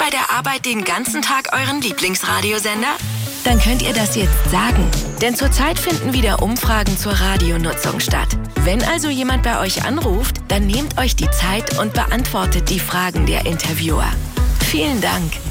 bei der Arbeit den ganzen Tag euren Lieblingsradiosender? Dann könnt ihr das jetzt sagen. Denn zurzeit finden wieder Umfragen zur Radionutzung statt. Wenn also jemand bei euch anruft, dann nehmt euch die Zeit und beantwortet die Fragen der Interviewer. Vielen Dank.